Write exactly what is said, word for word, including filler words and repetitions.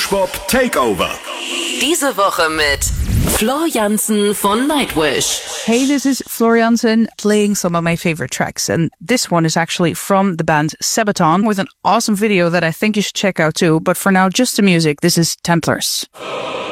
Swap Takeover. Diese Woche mit Floor Jansen von Nightwish. Hey, this is Floor Jansen playing some of my favorite tracks. And this one is actually from the band Sabaton with an awesome video that I think you should check out too. But for now, just the music. This is Templars.